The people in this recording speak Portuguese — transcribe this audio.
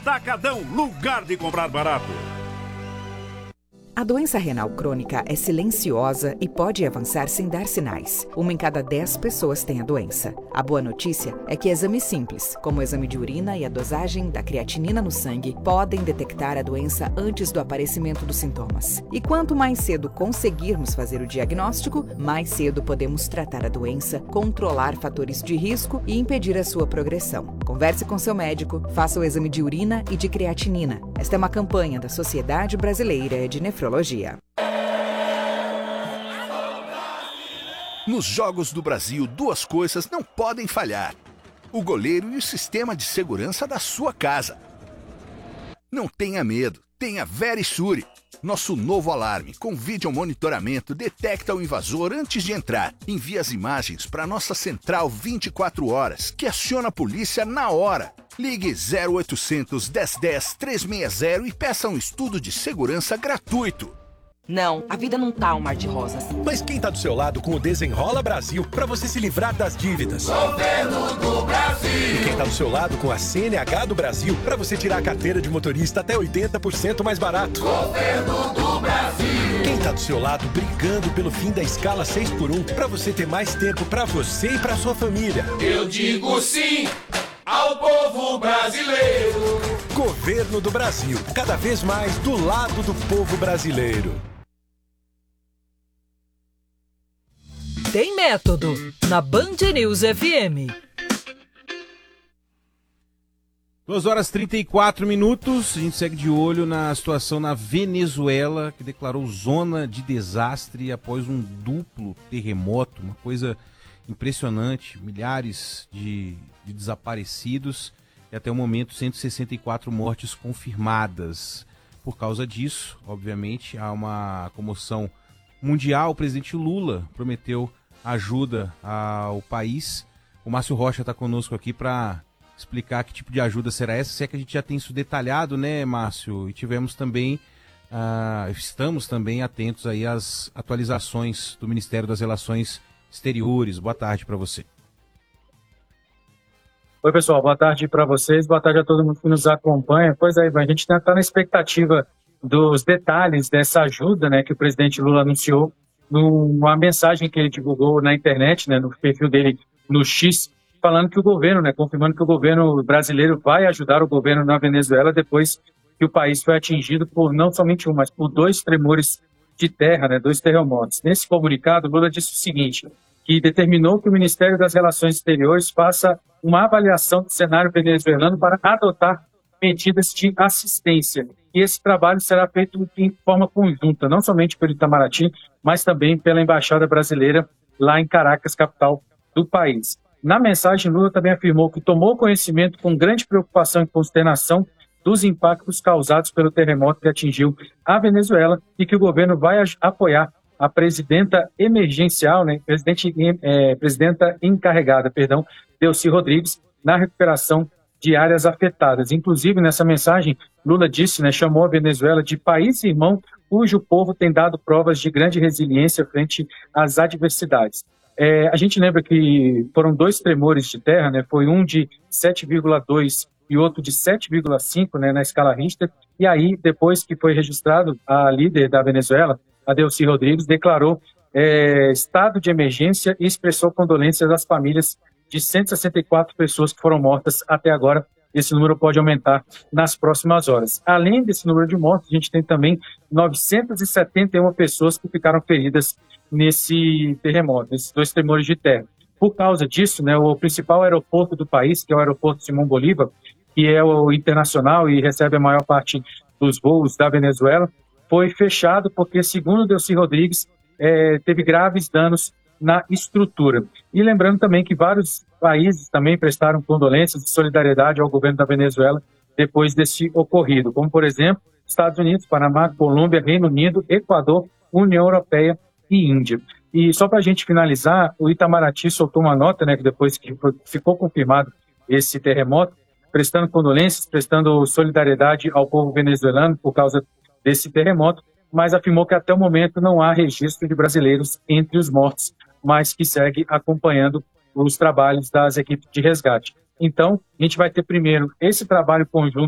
Atacadão, lugar de comprar barato. A doença renal crônica é silenciosa e pode avançar sem dar sinais. 1 em cada 10 pessoas tem a doença. A boa notícia é que exames simples, como o exame de urina e a dosagem da creatinina no sangue, podem detectar a doença antes do aparecimento dos sintomas. E quanto mais cedo conseguirmos fazer o diagnóstico, mais cedo podemos tratar a doença, controlar fatores de risco e impedir a sua progressão. Converse com seu médico, faça o exame de urina e de creatinina. Esta é uma campanha da Sociedade Brasileira de Nefrologia. Nos Jogos do Brasil, 2 coisas não podem falhar: o goleiro e o sistema de segurança da sua casa. Não tenha medo, tenha Verisure. Nosso novo alarme com vídeo monitoramento detecta o invasor antes de entrar. Envia as imagens para nossa central 24 horas, que aciona a polícia na hora. Ligue 0800 1010 360 e peça um estudo de segurança gratuito. Não, a vida não tá um mar de rosas. Mas quem tá do seu lado com o Desenrola Brasil para você se livrar das dívidas? Governo do Brasil! E quem tá do seu lado com a CNH do Brasil para você tirar a carteira de motorista até 80% mais barato? Governo do Brasil! Quem tá do seu lado brigando pelo fim da escala 6x1 para você ter mais tempo para você e para sua família? Eu digo sim ao povo brasileiro! Governo do Brasil, cada vez mais do lado do povo brasileiro. Tem método na Band News FM. 2h34. A gente segue de olho na situação na Venezuela, que declarou zona de desastre após um duplo terremoto. Uma coisa impressionante. Milhares de desaparecidos e até o momento 164 mortes confirmadas. Por causa disso, obviamente, há uma comoção mundial. O presidente Lula prometeu ajuda ao país. O Márcio Rocha está conosco aqui para explicar que tipo de ajuda será essa, se é que a gente já tem isso detalhado, né, Márcio? E estamos também atentos aí às atualizações do Ministério das Relações Exteriores. Boa tarde para você. Oi, pessoal, boa tarde para vocês, boa tarde a todo mundo que nos acompanha. Pois é, Ivan, a gente está na expectativa dos detalhes dessa ajuda, né, que o presidente Lula anunciou numa mensagem que ele divulgou na internet, né, no perfil dele no X, falando que o governo, né, confirmando que o governo brasileiro vai ajudar o governo na Venezuela depois que o país foi atingido por não somente um, mas por 2 tremores de terra, né, 2 terremotos. Nesse comunicado, Lula disse o seguinte, que determinou que o Ministério das Relações Exteriores faça uma avaliação do cenário venezuelano para adotar medidas de assistência. E esse trabalho será feito em forma conjunta, não somente pelo Itamaraty, mas também pela Embaixada Brasileira lá em Caracas, capital do país. Na mensagem, Lula também afirmou que tomou conhecimento com grande preocupação e consternação dos impactos causados pelo terremoto que atingiu a Venezuela e que o governo vai apoiar a presidenta emergencial, né, presidenta encarregada, Delcy Rodrigues, na recuperação de áreas afetadas. Inclusive, nessa mensagem, Lula disse, né, chamou a Venezuela de país irmão cujo povo tem dado provas de grande resiliência frente às adversidades. A gente lembra que foram 2 tremores de terra, né, foi um de 7,2 e outro de 7,5, né, na escala Richter, e aí, depois que foi registrado, a líder da Venezuela, a Delcy Rodrigues, declarou estado de emergência e expressou condolências às famílias de 164 pessoas que foram mortas até agora. Esse número pode aumentar nas próximas horas. Além desse número de mortes, a gente tem também 971 pessoas que ficaram feridas nesse terremoto, nesses 2 tremores de terra. Por causa disso, né, o principal aeroporto do país, que é o aeroporto Simón Bolívar, que é o internacional e recebe a maior parte dos voos da Venezuela, foi fechado porque, segundo Delcy Rodrigues, teve graves danos na estrutura. E lembrando também que vários países também prestaram condolências e solidariedade ao governo da Venezuela depois desse ocorrido, como, por exemplo, Estados Unidos, Panamá, Colômbia, Reino Unido, Equador, União Europeia e Índia. E só para a gente finalizar, o Itamaraty soltou uma nota, né, que depois que ficou confirmado esse terremoto, prestando condolências, prestando solidariedade ao povo venezuelano por causa desse terremoto, mas afirmou que até o momento não há registro de brasileiros entre os mortos, mas que segue acompanhando os trabalhos das equipes de resgate. Então, a gente vai ter primeiro esse trabalho conjunto